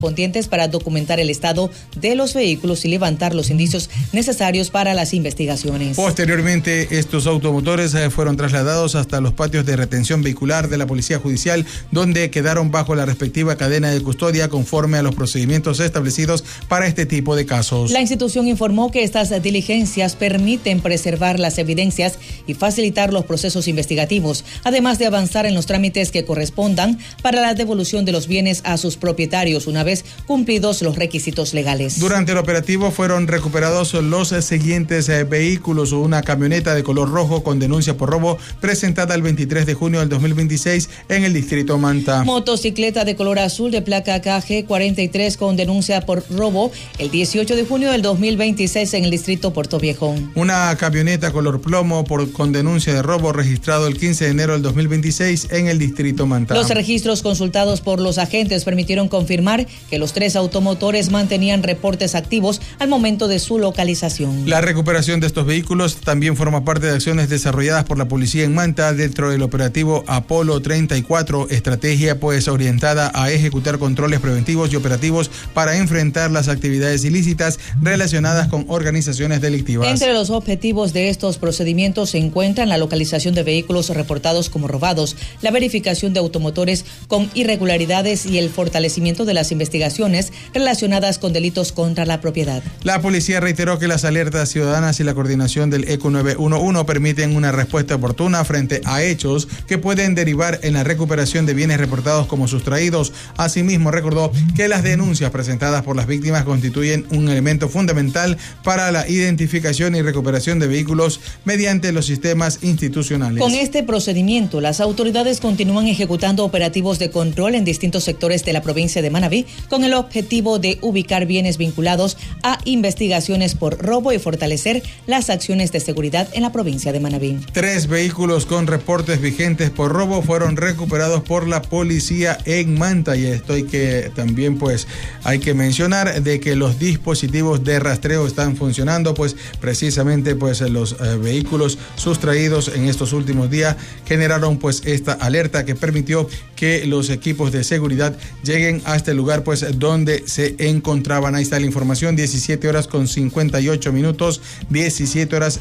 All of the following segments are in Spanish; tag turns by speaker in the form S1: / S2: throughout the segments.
S1: correspondientes para documentar el estado de los vehículos y levantar los indicios necesarios para las investigaciones.
S2: Posteriormente, estos automotores fueron trasladados hasta los patios de retención vehicular de la Policía Judicial, donde quedaron bajo la respectiva cadena de custodia conforme a los procedimientos establecidos para este tipo de casos.
S1: La institución informó que estas diligencias permiten preservar las evidencias y facilitar los procesos investigativos, además de avanzar en los trámites que correspondan para la devolución de los bienes a sus propietarios una vez cumplidos los requisitos legales.
S2: Durante el operativo fueron recuperados los siguientes vehículos: una camioneta de color rojo con denuncia por robo presentada el 23 de junio del 2026 en el distrito Manta.
S1: Motocicleta de color azul de placa KG43 con denuncia por robo el 18 de junio del 2026 en el distrito Puerto Viejo.
S2: Una camioneta color plomo con denuncia de robo registrado el 15 de enero del 2026 en el distrito Manta.
S1: Los registros consultados por los agentes permitieron confirmar que los 3 automotores mantenían reportes activos al momento de su localización.
S2: La recuperación de estos vehículos también forma parte de acciones desarrolladas por la policía en Manta dentro del operativo Apolo 34, estrategia pues orientada a ejecutar controles preventivos y operativos para enfrentar las actividades ilícitas relacionadas con organizaciones delictivas.
S1: Entre los objetivos de estos procedimientos se encuentran la localización de vehículos reportados como robados, la verificación de automotores con irregularidades y el fortalecimiento de las investigaciones relacionadas con delitos contra la propiedad.
S2: La policía reiteró que las alertas ciudadanas y la coordinación del ECU 911 permiten una respuesta oportuna frente a hechos que pueden derivar en la recuperación de bienes reportados como sustraídos. Asimismo, recordó que las denuncias presentadas por las víctimas constituyen un elemento fundamental para la identificación y recuperación de vehículos mediante los sistemas institucionales.
S1: Con este procedimiento, las autoridades continúan ejecutando operativos de control en distintos sectores de la provincia de Manabí con el objetivo de ubicar bienes vinculados a investigaciones por robo y fortalecer las acciones de seguridad en la provincia de Manabí.
S2: 3 vehículos con reportes vigentes por robo fueron recuperados por la policía en Manta, y esto también hay que mencionar de que los dispositivos de rastreo están funcionando, pues precisamente los vehículos sustraídos en estos últimos días generaron esta alerta que permitió que los equipos de seguridad lleguen a este lugar donde se encontraban. Ahí está la información, 17 horas con 58 minutos, 17 horas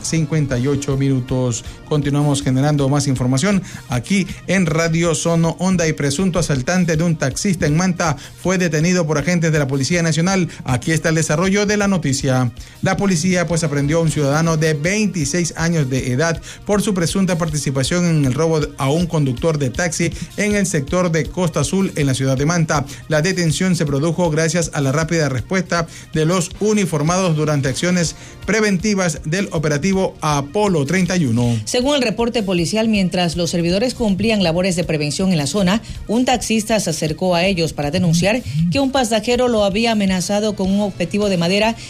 S2: 58 minutos. Continuamos generando más información aquí en Radio Sono Onda. Y presunto asaltante de un taxista en Manta fue detenido por agentes de la Policía Nacional. Aquí está el desarrollo de la noticia. La policía aprendió a un ciudadano de 26 años de edad por su presunta participación en el robo a un conductor de taxi en el sector de Costa Azul en la ciudad de Manta. La detención se produjo gracias a la rápida respuesta de los uniformados durante acciones preventivas del operativo Apolo 31.
S1: Según el reporte policial, mientras los servidores cumplían labores de prevención en la zona, un taxista se acercó a ellos para denunciar que un pasajero lo había amenazado con un objeto de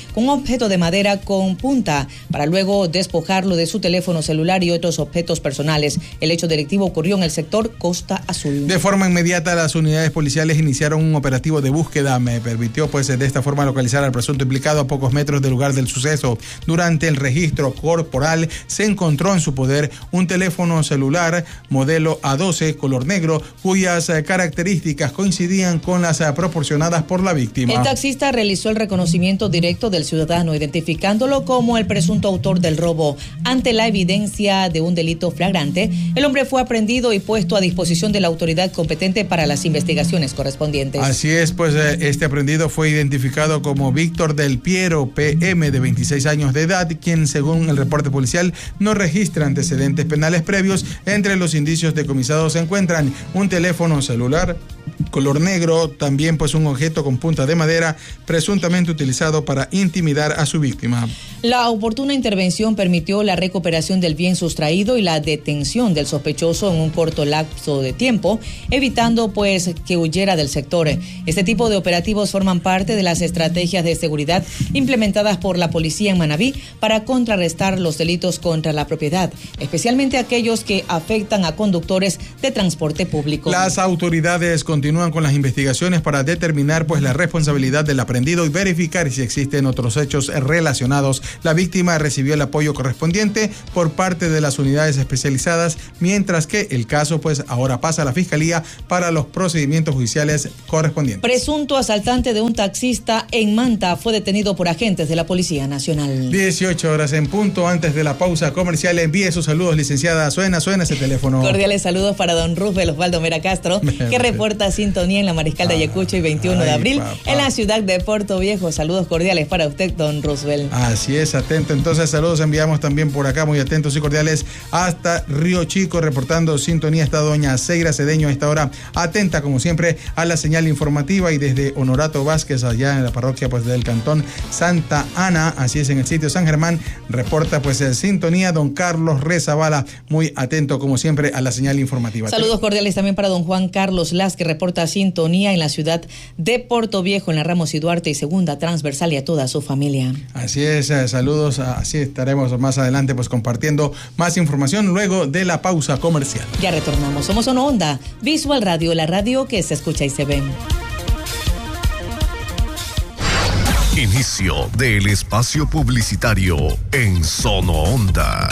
S1: madera con punta para luego despojarlo de su teléfono celular y otros objetos personales. El hecho delictivo ocurrió en el sector Costa Azul.
S2: De forma inmediata, las unidades policiales iniciaron un operativo de búsqueda. Me permitió de esta forma localizar al presunto implicado a pocos metros del lugar del suceso. Durante el registro corporal se encontró en su poder un teléfono celular modelo A12 color negro cuyas características coincidían con las proporcionadas por la víctima.
S1: El taxista realizó el reconocimiento directo del ciudadano, identificándolo como el presunto autor del robo. Ante la evidencia de un delito flagrante, el hombre fue aprehendido y puesto a disposición de la autoridad competente para las investigaciones correspondientes.
S2: Así es, este aprehendido fue identificado como Víctor del Piero PM, de 26 años de edad, quien según el reporte policial no registra antecedentes penales previos. Entre los indicios decomisados se encuentran un teléfono celular color negro, también un objeto con punta de madera presuntamente utilizado para intimidar a su víctima.
S1: La oportuna intervención permitió la recuperación del bien sustraído y la detención del sospechoso en un corto lapso de tiempo, evitando que huyera del sector. Este tipo de operativos forman parte de las estrategias de seguridad implementadas por la policía en Manabí para contrarrestar los delitos contra la propiedad, especialmente aquellos que afectan a conductores de transporte público.
S2: Las autoridades continúan continúan con las investigaciones para determinar pues la responsabilidad del aprendido y verificar si existen otros hechos relacionados. La víctima recibió el apoyo correspondiente por parte de las unidades especializadas, mientras que el caso pues ahora pasa a la Fiscalía para los procedimientos judiciales correspondientes.
S1: Presunto asaltante de un taxista en Manta fue detenido por agentes de la Policía Nacional.
S2: 18 horas en punto. Antes de la pausa comercial, envíe sus saludos, licenciada. Suena ese teléfono.
S1: Cordiales saludos para don Roosevelt Osvaldo Mera Castro, que reporta sintonía en la Mariscal de Ayacucho y 21 de abril, en la ciudad de Puerto Viejo. Saludos cordiales para usted, don Roosevelt.
S2: Así es, atento. Entonces, saludos enviamos también por acá, muy atentos y cordiales, hasta Río Chico, reportando sintonía. Está doña Seira Cedeño a esta hora, atenta como siempre a la señal informativa, y desde Honorato Vázquez, allá en la parroquia pues del cantón Santa Ana, así es, en el sitio San Germán, reporta pues en sintonía don Carlos Rezabala, muy atento como siempre a la señal informativa.
S1: Saludos cordiales también para don Juan Carlos Las, que reporta sintonía en la ciudad de Puerto Viejo, en la Ramos y Duarte y Segunda Transversal, y a toda su familia.
S2: Así es, saludos, así estaremos más adelante pues compartiendo más información luego de la pausa comercial.
S1: Ya retornamos, somos Sono Onda, Visual Radio, la radio que se escucha y se ve.
S3: Inicio del espacio publicitario en Sono Onda.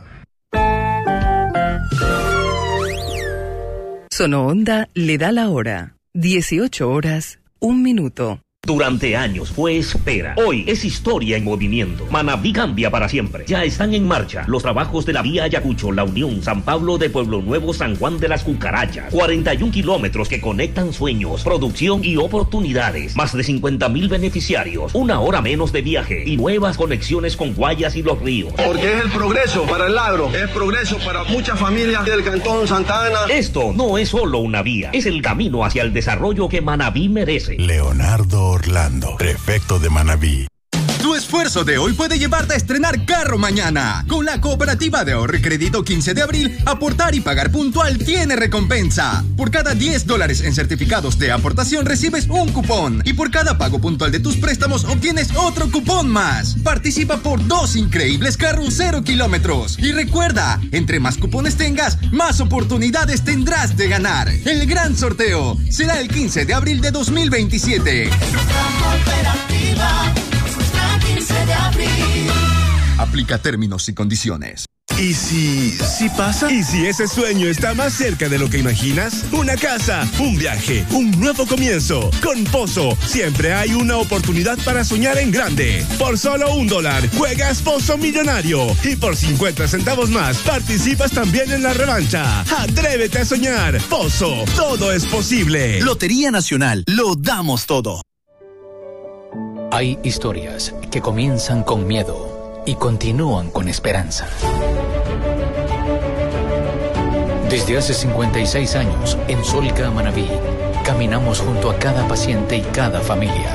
S4: Sono Onda le da la hora. 18 horas, 1 minuto.
S5: Durante años fue espera. Hoy es historia en movimiento. Manabí cambia para siempre. Ya están en marcha los trabajos de la vía Ayacucho, La Unión, San Pablo de Pueblo Nuevo, San Juan de las Cucarachas. 41 kilómetros que conectan sueños, producción y oportunidades. Más de 50,000 beneficiarios. 1 hora menos de viaje y nuevas conexiones con Guayas y Los Ríos.
S6: Porque es el progreso para el agro, es progreso para muchas familias del cantón Santa Ana.
S5: Esto no es solo una vía, es el camino hacia el desarrollo que Manabí merece.
S3: Leonardo Orlando, prefecto de Manabí.
S7: Tu esfuerzo de hoy puede llevarte a estrenar carro mañana. Con la Cooperativa de Ahorro y Crédito 15 de abril, aportar y pagar puntual tiene recompensa. Por cada $10 en certificados de aportación recibes un cupón. Y por cada pago puntual de tus préstamos obtienes otro cupón más. Participa por 2 increíbles carros 0 kilómetros. Y recuerda, entre más cupones tengas, más oportunidades tendrás de ganar. El gran sorteo será el 15 de abril de 2027. Aplica términos y condiciones.
S8: ¿Y si pasa? ¿Y si ese sueño está más cerca de lo que imaginas? Una casa, un viaje, un nuevo comienzo. Con Pozo siempre hay una oportunidad para soñar en grande. Por solo $1 juegas Pozo Millonario y por 50 centavos más participas también en la revancha. Atrévete a soñar. Pozo, todo es posible.
S9: Lotería Nacional, lo damos todo.
S10: Hay historias que comienzan con miedo y continúan con esperanza. Desde hace 56 años, en Solca Manabí, caminamos junto a cada paciente y cada familia.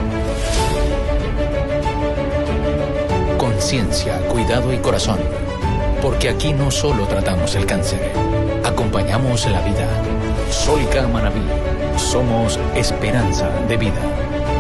S10: Conciencia, cuidado y corazón, porque aquí no solo tratamos el cáncer, acompañamos la vida. Solca Manabí, somos esperanza de vida.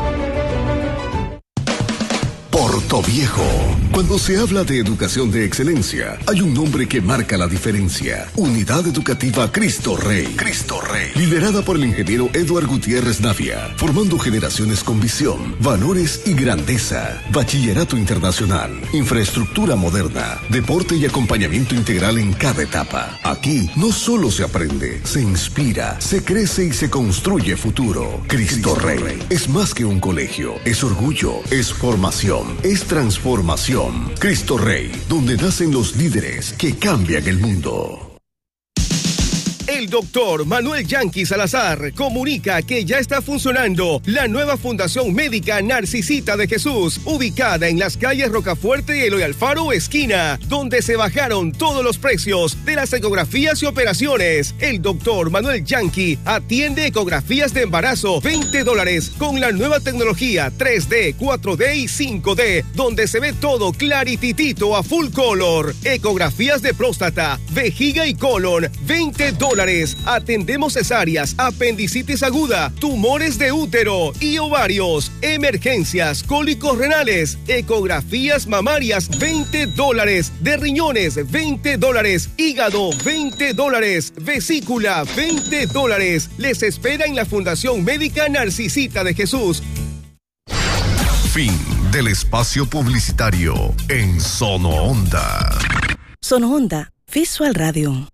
S3: Puerto Viejo. Cuando se habla de educación de excelencia, hay un nombre que marca la diferencia. Unidad Educativa Cristo Rey. Cristo Rey. Liderada por el ingeniero Eduardo Gutiérrez Navia, formando generaciones con visión, valores y grandeza. Bachillerato internacional, infraestructura moderna, deporte y acompañamiento integral en cada etapa. Aquí no solo se aprende, se inspira, se crece y se construye futuro. Cristo Rey es más que un colegio, es orgullo, es formación, es transformación. Cristo Rey, donde nacen los líderes que cambian el mundo.
S11: El doctor Manuel Yanqui Salazar comunica que ya está funcionando la nueva Fundación Médica Narcisita de Jesús, ubicada en las calles Rocafuerte y Eloy Alfaro, esquina, donde se bajaron todos los precios de las ecografías y operaciones. El doctor Manuel Yanqui atiende ecografías de embarazo, $20, con la nueva tecnología 3D, 4D y 5D, donde se ve todo clarititito a full color. Ecografías de próstata, vejiga y colon, $20. Atendemos cesáreas, apendicitis aguda, tumores de útero y ovarios, emergencias, cólicos renales, ecografías mamarias, $20, de riñones, $20, hígado, $20, vesícula, $20. Les espera en la Fundación Médica Narcisita de Jesús.
S3: Fin del espacio publicitario en Sono Onda.
S12: Sono Onda, Visual Radio.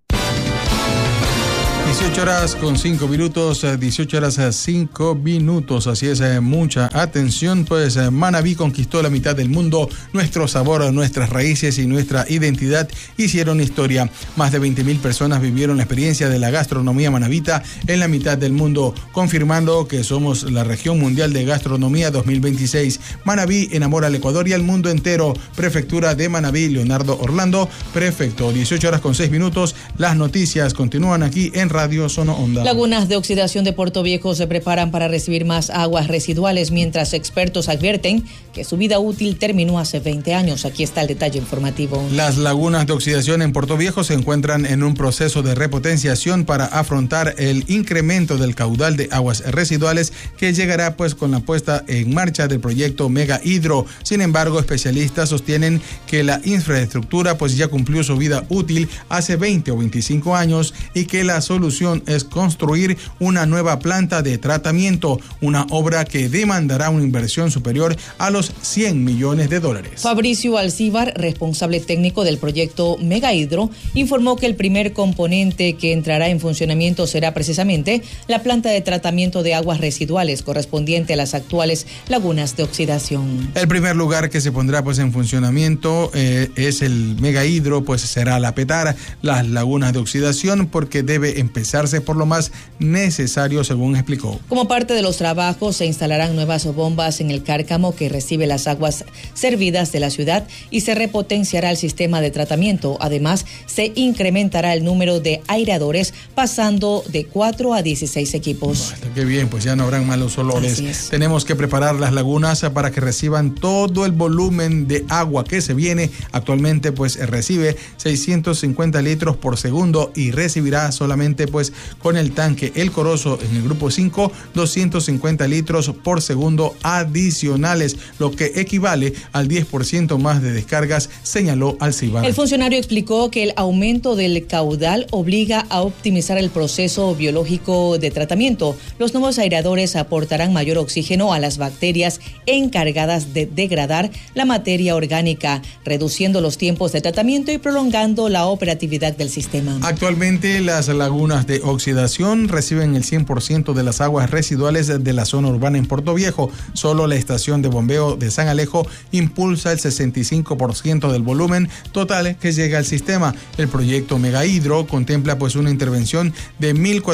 S2: 18 horas con 5 minutos, 18 horas 5 minutos, así es, mucha atención, pues Manabí conquistó la mitad del mundo, nuestro sabor, nuestras raíces y nuestra identidad hicieron historia. Más de 20,000 personas vivieron la experiencia de la gastronomía manabita en la mitad del mundo, confirmando que somos la región mundial de gastronomía 2026. Manabí enamora al Ecuador y al mundo entero. Prefectura de Manabí, Leonardo Orlando, prefecto. 18 horas con 6 minutos, las noticias continúan aquí en Radio Sono Onda.
S1: Lagunas de oxidación de Puerto Viejo se preparan para recibir más aguas residuales, mientras expertos advierten que su vida útil terminó hace 20 años. Aquí está el detalle informativo.
S2: Las lagunas de oxidación en Puerto Viejo se encuentran en un proceso de repotenciación para afrontar el incremento del caudal de aguas residuales que llegará pues con la puesta en marcha del proyecto Mega Hidro. Sin embargo, especialistas sostienen que la infraestructura pues ya cumplió su vida útil hace 20 o 25 años y que la solución es construir una nueva planta de tratamiento, una obra que demandará una inversión superior a los $100 millones.
S1: Fabricio Alcíbar, responsable técnico del proyecto Mega Hidro, informó que el primer componente que entrará en funcionamiento será precisamente la planta de tratamiento de aguas residuales correspondiente a las actuales lagunas de oxidación.
S2: El primer lugar que se pondrá pues en funcionamiento es el Mega Hidro, pues será la Petara, las lagunas de oxidación, porque debe empezarse por lo más necesario, según explicó.
S1: Como parte de los trabajos, se instalarán nuevas bombas en el cárcamo que recibe las aguas servidas de la ciudad y se repotenciará el sistema de tratamiento. Además, se incrementará el número de aireadores, pasando de 4 a 16 equipos.
S2: Qué bien, pues ya no habrán malos olores. Tenemos que preparar las lagunas para que reciban todo el volumen de agua que se viene. Actualmente pues recibe 650 litros por segundo y recibirá solamente pues con el tanque El Corozo en el grupo 5 250 litros por segundo adicionales, lo que equivale al 10% más de descargas, señaló Alcíbar.
S1: El funcionario explicó que el aumento del caudal obliga a optimizar el proceso biológico de tratamiento. Los nuevos aireadores aportarán mayor oxígeno a las bacterias encargadas de degradar la materia orgánica, reduciendo los tiempos de tratamiento y prolongando la operatividad del sistema.
S2: Actualmente las lagunas de oxidación reciben el 100% de las aguas residuales de la zona urbana en Puerto Viejo. Solo la estación de bombeo de San Alejo impulsa el 65% del volumen total que llega al sistema. El proyecto Mega Hidro contempla pues una intervención de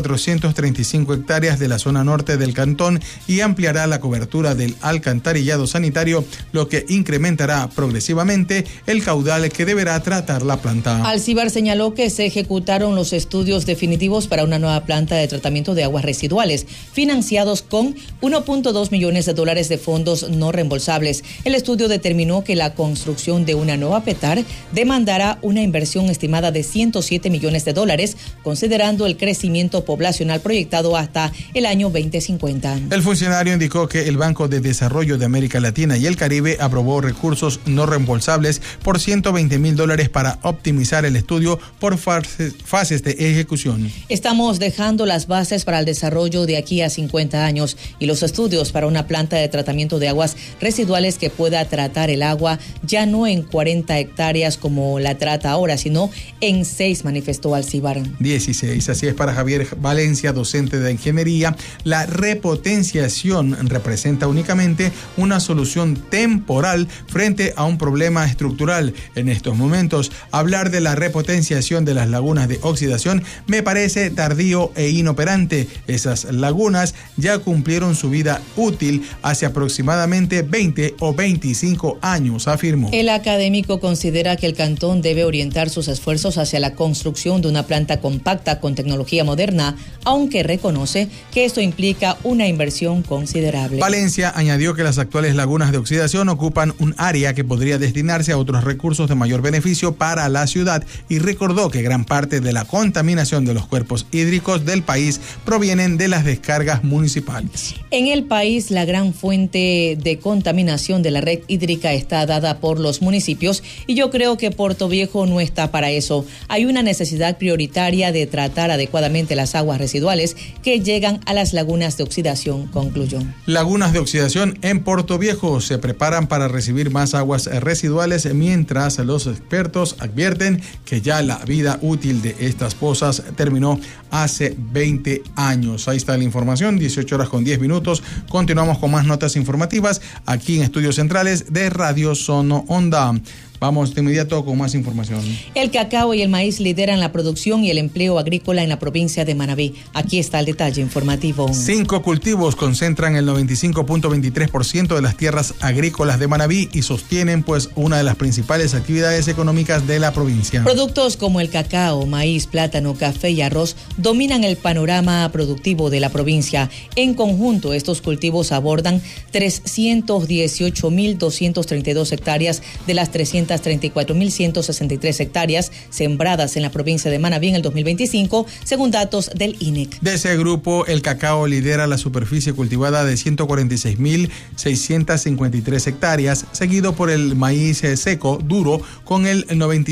S2: 1.435 hectáreas de la zona norte del cantón y ampliará la cobertura del alcantarillado sanitario, lo que incrementará progresivamente el caudal que deberá tratar la planta.
S1: Alcíbar señaló que se ejecutaron los estudios definitivos para una nueva planta de tratamiento de aguas residuales, financiados con $1.2 millones de fondos no reembolsables. El estudio determinó que la construcción de una nueva PETAR demandará una inversión estimada de $107 millones, considerando el crecimiento poblacional proyectado hasta el año 2050.
S2: El funcionario indicó que el Banco de Desarrollo de América Latina y el Caribe aprobó recursos no reembolsables por $120,000 para optimizar el estudio por fases de ejecución.
S1: Estamos dejando las bases para el desarrollo de aquí a 50 años y los estudios para una planta de tratamiento de aguas residuales que pueda tratar el agua ya no en 40 hectáreas como la trata ahora, sino en 6, manifestó Alcíbar.
S2: 16, así es para Javier Valencia, docente de ingeniería. La repotenciación representa únicamente una solución temporal frente a un problema estructural. En estos momentos, hablar de la repotenciación de las lagunas de oxidación me parece tardío e inoperante. Esas lagunas ya cumplieron su vida útil hace aproximadamente 20 o 25 años, afirmó.
S1: El académico considera que el cantón debe orientar sus esfuerzos hacia la construcción de una planta compacta con tecnología moderna, aunque reconoce que esto implica una inversión considerable.
S2: Valencia añadió que las actuales lagunas de oxidación ocupan un área que podría destinarse a otros recursos de mayor beneficio para la ciudad y recordó que gran parte de la contaminación de los cuerpos cuerpos hídricos del país provienen de las descargas municipales.
S1: En el país, la gran fuente de contaminación de la red hídrica está dada por los municipios y yo creo que Portoviejo no está para eso. Hay una necesidad prioritaria de tratar adecuadamente las aguas residuales que llegan a las lagunas de oxidación, concluyó.
S2: Lagunas de oxidación en Portoviejo se preparan para recibir más aguas residuales, mientras los expertos advierten que ya la vida útil de estas pozas terminó hace 20 años. Ahí está la información, 18:10. Continuamos con más notas informativas aquí en Estudios Centrales de Radio Sono Onda. Vamos de inmediato con más información.
S1: El cacao y el maíz lideran la producción y el empleo agrícola en la provincia de Manabí. Aquí está el detalle informativo.
S2: 5 cultivos concentran el 95.23% de las tierras agrícolas de Manabí y sostienen pues una de las principales actividades económicas de la provincia.
S1: Productos como el cacao, maíz, plátano, café y arroz dominan el panorama productivo de la provincia. En conjunto, estos cultivos abordan 318.232 hectáreas de las 334.163 hectáreas sembradas en la provincia de Manabí en el 2025, según datos del INEC.
S2: De ese grupo, el cacao lidera la superficie cultivada de 146.653 hectáreas, seguido por el maíz seco duro con el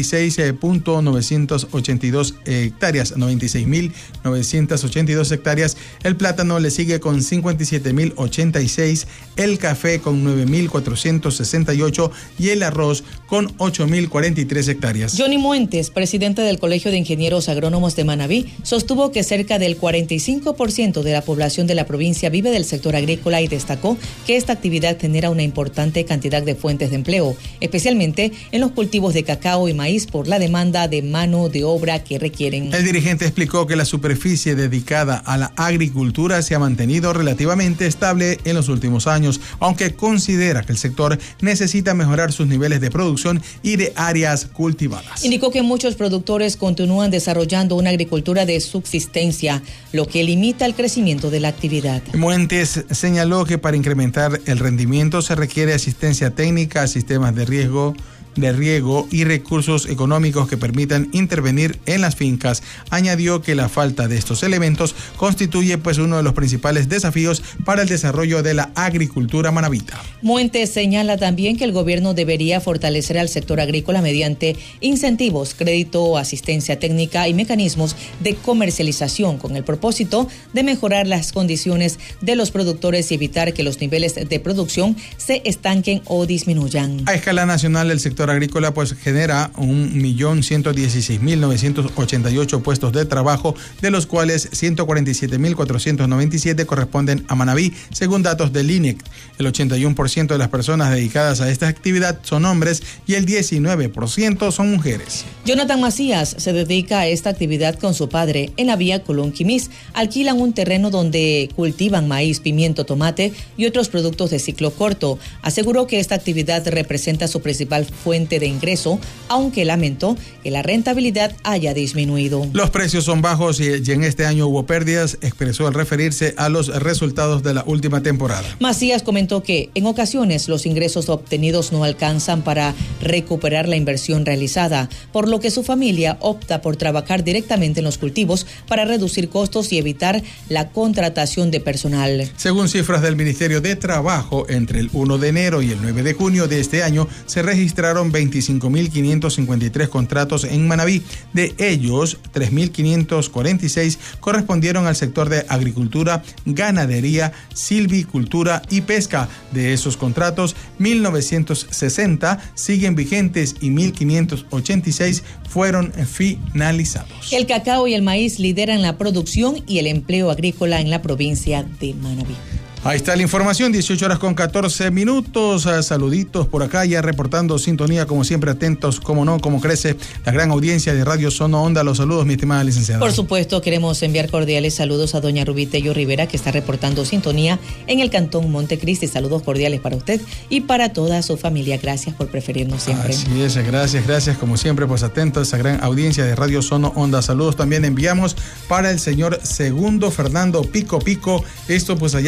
S2: 96.982 hectáreas, 96.982 hectáreas. El plátano le sigue con 57.086, el café con 9.468 y el arroz con 8.043 hectáreas.
S1: Johnny Muentes, presidente del Colegio de Ingenieros Agrónomos de Manabí, sostuvo que cerca del 45% de la población de la provincia vive del sector agrícola y destacó que esta actividad genera una importante cantidad de fuentes de empleo, especialmente en los cultivos de cacao y maíz por la demanda de mano de obra que requieren.
S2: El dirigente explicó que la superficie dedicada a la agricultura se ha mantenido relativamente estable en los últimos años, aunque considera que el sector necesita mejorar sus niveles de producción y de áreas cultivadas.
S1: Indicó que muchos productores continúan desarrollando una agricultura de subsistencia, lo que limita el crecimiento de la actividad.
S2: Muentes señaló que para incrementar el rendimiento se requiere asistencia técnica, sistemas de riego y recursos económicos que permitan intervenir en las fincas. Añadió que la falta de estos elementos constituye pues uno de los principales desafíos para el desarrollo de la agricultura manabita.
S1: Muentes señala también que el gobierno debería fortalecer al sector agrícola mediante incentivos, crédito, asistencia técnica y mecanismos de comercialización con el propósito de mejorar las condiciones de los productores y evitar que los niveles de producción se estanquen o disminuyan.
S2: A escala nacional, el sector agrícola pues genera 1.116.988 puestos de trabajo, de los cuales 147.497 corresponden a Manabí, según datos del INEC. El 81% de las personas dedicadas a esta actividad son hombres y el 19% son mujeres.
S1: Jonathan Macías se dedica a esta actividad con su padre en la vía Colón-Quimis. Alquilan un terreno donde cultivan maíz, pimiento, tomate y otros productos de ciclo corto. Aseguró que esta actividad representa su principal fuente de ingreso, aunque lamentó que la rentabilidad haya disminuido.
S2: Los precios son bajos y en este año hubo pérdidas, expresó al referirse a los resultados de la última temporada.
S1: Macías comentó que en ocasiones los ingresos obtenidos no alcanzan para recuperar la inversión realizada, por lo que su familia opta por trabajar directamente en los cultivos para reducir costos y evitar la contratación de personal.
S2: Según cifras del Ministerio de Trabajo, entre el 1 de enero y el 9 de junio de este año se registraron 25.553 contratos en Manabí. De ellos, 3.546 correspondieron al sector de agricultura, ganadería, silvicultura y pesca. De esos contratos, 1.960 siguen vigentes y 1.586 fueron finalizados.
S1: El cacao y el maíz lideran la producción y el empleo agrícola en la provincia de Manabí.
S2: Ahí está la información, 18:14. Saluditos por acá, ya reportando sintonía, como siempre, atentos, como no, como crece la gran audiencia de Radio Sono Onda. Los saludos, mi estimada licenciada.
S1: Por supuesto, queremos enviar cordiales saludos a doña Rubí Tello Rivera, que está reportando sintonía en el Cantón Montecristi. Saludos cordiales para usted y para toda su familia. Gracias por preferirnos siempre.
S2: Así es, gracias, como siempre, pues atentos a esa gran audiencia de Radio Sono Onda. Saludos también enviamos para el señor Segundo Fernando Pico, esto pues allá en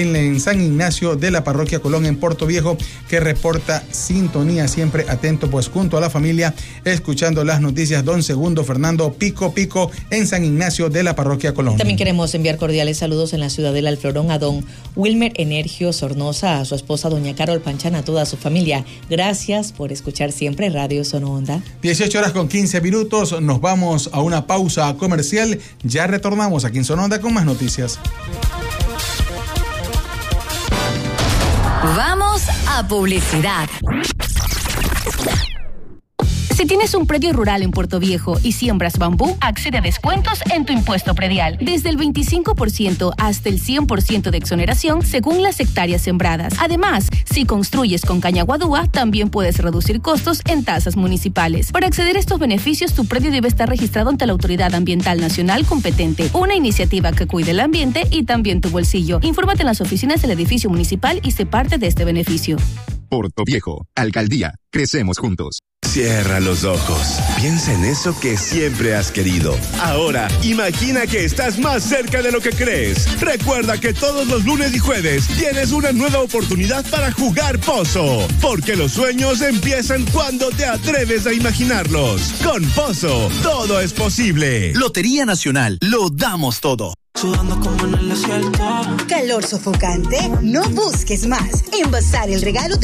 S2: en San Ignacio de la Parroquia Colón en Puerto Viejo, que reporta sintonía, siempre atento pues junto a la familia, escuchando las noticias. Don Segundo Fernando Pico en San Ignacio de la Parroquia Colón.
S1: También queremos enviar cordiales saludos en la Ciudadela El Florón a don Wilmer Energio Sornosa, a su esposa doña Carol Panchana, a toda su familia. Gracias por escuchar siempre Radio Sononda.
S2: 18:15, nos vamos a una pausa comercial. Ya retornamos aquí en Sononda con más noticias.
S13: Vamos a publicidad.
S14: Si tienes un predio rural en Puerto Viejo y siembras bambú, accede a descuentos en tu impuesto predial, desde el 25% hasta el 100% de exoneración según las hectáreas sembradas. Además, si construyes con caña guadúa, también puedes reducir costos en tasas municipales. Para acceder a estos beneficios, tu predio debe estar registrado ante la Autoridad Ambiental Nacional competente, una iniciativa que cuide el ambiente y también tu bolsillo. Infórmate en las oficinas del edificio municipal y sé parte de este beneficio.
S7: Puerto Viejo, Alcaldía, crecemos juntos.
S8: Cierra los ojos. Piensa en eso que siempre has querido. Ahora, imagina que estás más cerca de lo que crees. Recuerda que todos los lunes y jueves tienes una nueva oportunidad para jugar Pozo. Porque los sueños empiezan cuando te atreves a imaginarlos. Con Pozo, todo es posible.
S9: Lotería Nacional, lo damos todo.
S15: Sudando como en el desierto.
S16: Calor sofocante, no busques más. En Bazar el regalo